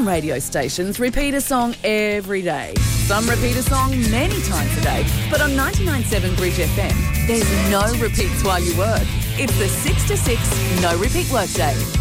Some radio stations repeat a song every day. Some repeat a song many times a day. But on 99.7 Bridge FM, there's no repeats while you work. It's the 6 to 6 no repeat workday.